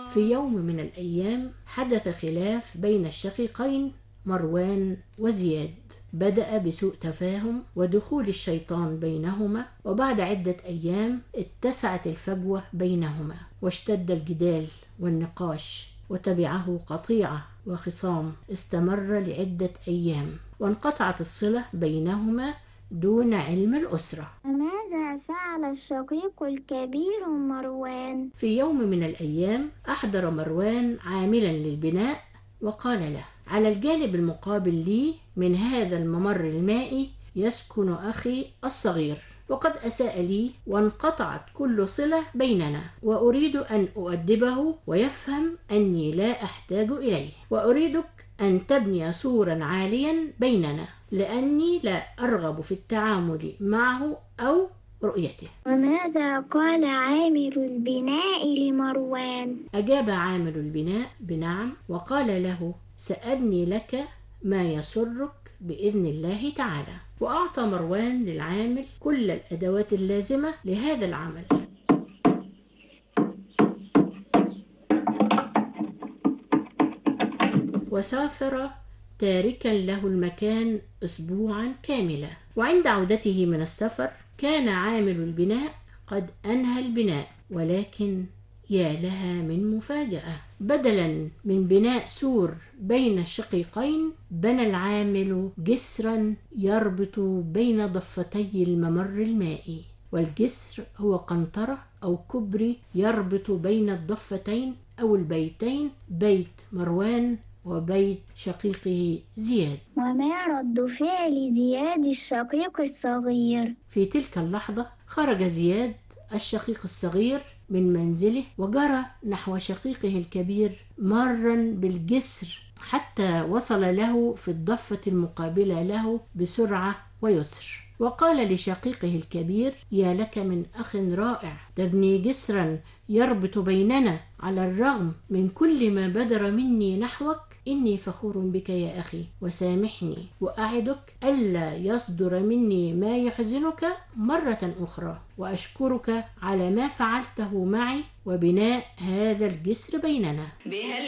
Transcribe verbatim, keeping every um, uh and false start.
في يوم من الأيام حدث خلاف بين الشقيقين مروان وزياد، بدأ بسوء تفاهم ودخول الشيطان بينهما، وبعد عدة أيام اتسعت الفجوة بينهما واشتد الجدال والنقاش، وتبعه قطيعة وخصام استمر لعدة أيام، وانقطعت الصلة بينهما دون علم الأسرة. ماذا فعل الشقيق الكبير مروان؟ في يوم من الأيام أحضر مروان عاملا للبناء وقال له: على الجانب المقابل لي من هذا الممر المائي يسكن أخي الصغير، وقد أساء لي وانقطعت كل صلة بيننا، وأريد أن أؤدبه ويفهم أني لا أحتاج إليه، وأريدك أن تبني سورا عاليا بيننا، لأني لا أرغب في التعامل معه أو رؤيته. وماذا قال عامل البناء لمروان؟ أجاب عامل البناء بنعم، وقال له: سأبني لك ما يسرك بإذن الله تعالى. وأعطى مروان للعامل كل الأدوات اللازمة لهذا العمل. وسافر تاركا له المكان أسبوعا كاملا، وعند عودته من السفر كان عامل البناء قد أنهى البناء، ولكن يا لها من مفاجأة، بدلا من بناء سور بين الشقيقين بنى العامل جسرا يربط بين ضفتي الممر المائي، والجسر هو قنطرة أو كوبري يربط بين الضفتين أو البيتين، بيت مروان وبيت شقيقه زياد. وما رد فعل زياد الشقيق الصغير؟ في تلك اللحظة خرج زياد الشقيق الصغير من منزله وجرى نحو شقيقه الكبير مارا بالجسر حتى وصل له في الضفة المقابلة له بسرعة ويسر، وقال لشقيقه الكبير: يا لك من أخ رائع، تبني جسرا يربط بيننا على الرغم من كل ما بدر مني نحوك. إني فخور بك يا أخي، وسامحني، وأعدك ألا يصدر مني ما يحزنك مرة أخرى، وأشكرك على ما فعلته معي وبناء هذا الجسر بيننا.